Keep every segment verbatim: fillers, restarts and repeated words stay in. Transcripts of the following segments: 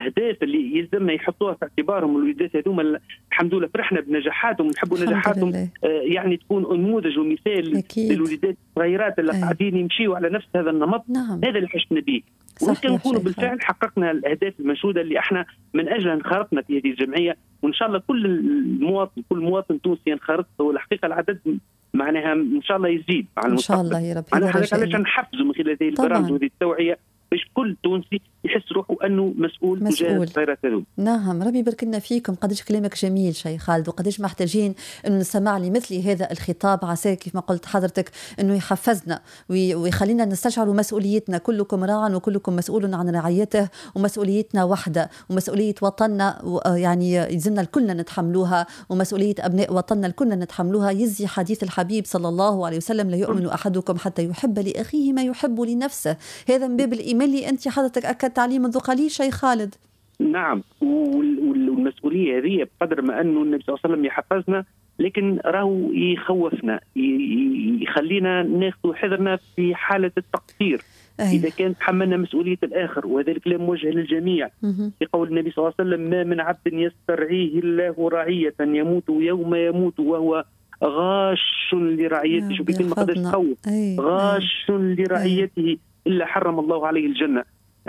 الاهداف اللي يلزمنا يحطوها في اعتبارهم. الوليدات هذوما الحمد لله فرحنا بنجاحاتهم، نحبوا نجاحاتهم آه يعني تكون نموذج ومثال للوليدات الصغيرات اللي قاعدين يمشيوا على نفس هذا النمط. نعم. هذا اللي حشنا به، ويمكن نكونوا بالفعل حققنا الاهداف المنشوده اللي احنا من اجلها انخرطنا في هذه الجمعيه. وان شاء الله كل المواطن كل مواطن تونسي ينخرط، والحقيقه العدد معناها ان شاء الله يزيد على المستقبل. ان شاء الله يا رب. انا علاش نحفزوا من خلال هذه البرامج وهذه التوعيه باش كل تونسي يحس روحه انه مسؤول, مسؤول. تجاه الصغيرات هذوما. نعم، ربي يبارك لنا فيكم. قداش كلامك جميل شيخ خالد، وقداش محتاجين انه نسمع لمثل هذا الخطاب، عسى كيف ما قلت حضرتك انه يحفزنا ويخلينا نستشعر مسؤوليتنا. كلكم راع وكلكم مسؤول عن رعيته، ومسؤوليتنا وحده، ومسؤوليه وطننا يعني يلزمنا الكلنا نتحملوها، ومسؤوليه ابناء وطننا الكلنا نتحملوها. يزي حديث الحبيب صلى الله عليه وسلم: لا يؤمن احدكم حتى يحب لاخيه ما يحب لنفسه. هذا من باب الايمان اللي انت حضرتك اكدت عليه منذ قليل شيخ خالد. نعم، والمسؤوليه هذه بقدر ما انه النبي صلى الله عليه وسلم يحفزنا، لكن راهو يخوفنا، يخلينا ناخذ حذرنا في حاله التقصير. أيه. اذا كان تحملنا مسؤوليه الاخر، وهذا الكلام موجه للجميع. في قول النبي صلى الله عليه وسلم: ما من عبد يسترعيه الله رعيه يموت يوم يموت وهو غاش لرعيته. شوف كلمه قداش تخوف. غاش أيه. لرعيته أيه. إلا حرم الله عليه الجنة.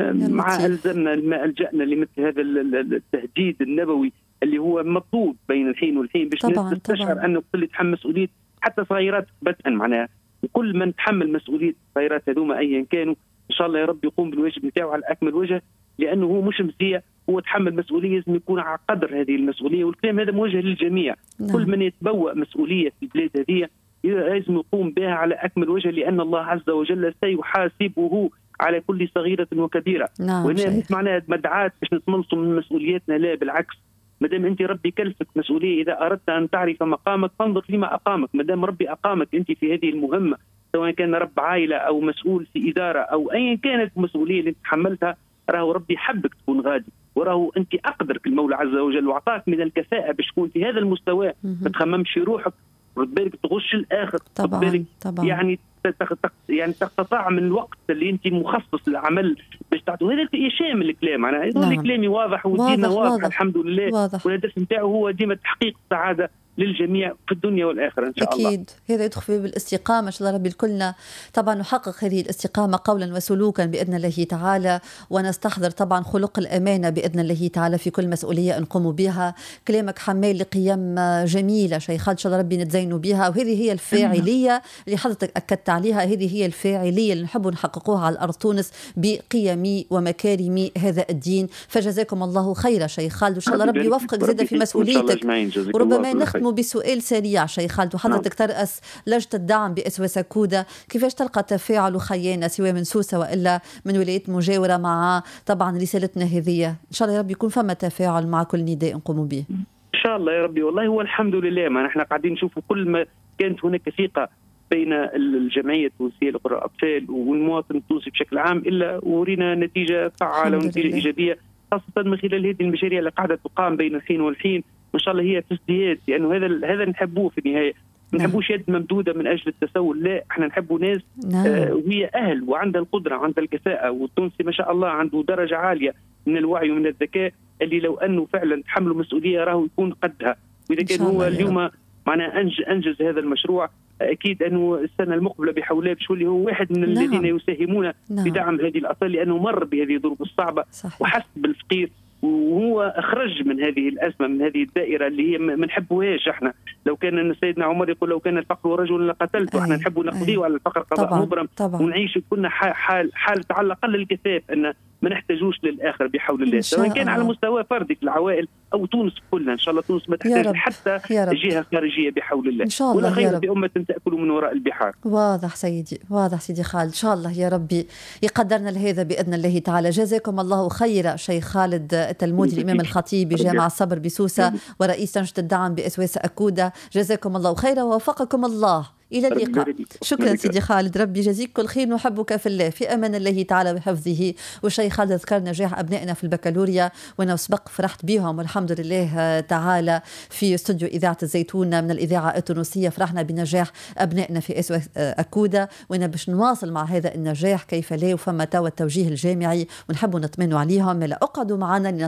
مع ألزمنا ما ألجأنا لمثل هذا التهديد النبوي اللي هو مطلوب بين الحين والحين باش نستشعر أنه كل يتحمل مسؤولية حتى صغيرات بدءا معناها. وكل من تحمل مسؤولية صغيرات هذوما أيا كانوا إن شاء الله يا رب يقوم بالواجب نتاعو على أكمل وجه، لأنه هو مش مزية، هو تحمل مسؤولية لازم يكون على قدر هذه المسؤولية. والكلام هذا موجه للجميع. نعم. كل من يتبوأ مسؤولية في البلاد هذه لازم يقوم بها على أكمل وجه، لأن الله عز وجل سيحاسبه على كل صغيرة وكبيرة. نعم. وهنا مش معناها مدعاة باش نتملصوا من مسؤولياتنا، لا بالعكس. مادام أنت ربي كلفك مسؤولية، إذا أردت أن تعرف مقامك فانظر فيما أقامك. مادام ربي أقامك أنت في هذه المهمة، سواء كان رب عائلة أو مسؤول في إدارة أو أيا كانت المسؤولية اللي تحملتها، راهو ربي حبك تكون غادي، وراهو أنت أقدرك المولى عز وجل وعطاك من الكفاءة باش تكون في هذا المستوى. ما تخممش روحك، رد بالك تغش الآخر، طبعا. بالك طبعا. يعني يعني تقتطع من الوقت اللي انت مخصص للعمل باش تعطوا. هذا شامل الكلام، انا يظل نعم. كلامي واضح ودينا واضح, واضح, واضح الحمد لله. واضح. والهدف نتاعو هو ديما تحقيق السعاده للجميع في الدنيا والآخرة إن شاء أكيد. الله. أكيد هذا يدخل في بالاستقامة إن شاء الله ربي الكلنا طبعا نحقق هذه الاستقامة قولا وسلوكا بإذن الله تعالى، ونستحضر طبعا خلق الأمانة بإذن الله تعالى في كل مسؤولية نقوم بها. كلامك حمال لقيم جميلة شيخ، إن شاء الله ربي نتزينوا بها، وهذه هي الفاعلية اللي حضرتك أكدت عليها. هذه هي الفاعلية اللي نحب نحققوها على الأرض تونس بقيم ومكارم هذا الدين. فجزاكم الله خيرا شيخ خالد، وإن شاء الله ربي يوفقك زيادة في مسؤوليتك. وربما نختم بسؤال سريع شيخ خالد، وحضرتك ترأس لجنة الدعم بإس وإس أكودا، كيفاش تلقى تفاعل خيانا سواء من سوسة وإلا من ولايات مجاورة مع طبعا رسالتنا هذه؟ إن شاء الله يا رب يكون فما تفاعل مع كل نداء نقوم به إن شاء الله يا ربي. والله هو الحمد لله، ما نحن قاعدين نشوفوا كل ما كانت هناك ثقة بين الجمعية التونسية لقراء الأطفال والمواطن التونسي بشكل عام، إلا ورينا نتيجة فعالة ونتيجة إيجابية، خاصة من خلال هذه المشاريع اللي قاعدة تقام بين الحين والحين. ان شاء الله هي في ازدياد، لانه هذا هذا نحبوه في النهايه. ما نحبوش يد ممدوده من اجل التسول، لا، احنا نحبوا ناس آه وهي اهل وعندها القدره وعندها الكفاءه. والتونسي ما شاء الله عنده درجه عاليه من الوعي ومن الذكاء، اللي لو انه فعلا تحملوا مسؤوليه راهو يكون قدها. واذا كان هو اليوم معنا أنج انجز هذا المشروع، اكيد انه السنه المقبله بحول الله باش يولي هو واحد من نعم. الذين يساهمون نعم. في دعم هذه الاطفال، لانه مر بهذه الظروف الصعبه صحيح. وحس بالفقير، وهو أخرج من هذه الأزمة، من هذه الدائرة اللي هي ما نحبوهاش. احنا لو كان سيدنا عمر يقول لو كان الفقر رجل لقتلته، احنا نحبوا نقضيه على الفقر قضاء مبرم، ونعيش كنا حال حالة على الأقل الكفاف، أن ما نحتاجوش للآخر بحول الله، سواء كان على مستوى فردي في العوائل أو تونس كلها. إن شاء الله تونس ما تحتاج حتى جهة خارجية بحول الله. إن شاء الله ولا خير في أمة تأكل من وراء البحار. واضح سيدي، واضح سيدي خالد. إن شاء الله يا ربي يقدرنا لهذا بإذن الله تعالى. جزاكم الله خيرا شيخ خالد التلمودي، الإمام الخطيب بجامع الصبر بسوسة ورئيس لجنة الدعم بإس وإس أكودا. جزاكم الله خيرا ووفقكم الله. إلى اللقاء. شكرا سيدي خالد، ربي يجزيك كل خير، نحبك في الله، في أمان الله تعالى وحفظه. والشيخ خالد ذكر نجاح أبنائنا في البكالوريا، وأنا سبق فرحت بهم والحمد لله تعالى في استوديو إذاعة الزيتون من الإذاعة التونسية. فرحنا بنجاح أبنائنا في إس أكودا، وأنا باش نواصل مع هذا النجاح كيف لا، وفما توا التوجيه الجامعي ونحب نطمئن عليهم. لا أقعدوا معنا